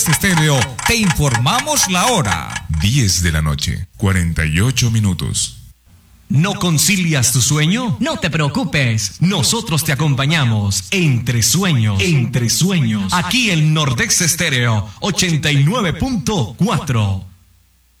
Estéreo, te informamos la hora. 10 de la noche, 48 minutos. ¿No concilias tu sueño? No te preocupes, nosotros te acompañamos entre sueños, aquí en Nordex Estéreo 89.4.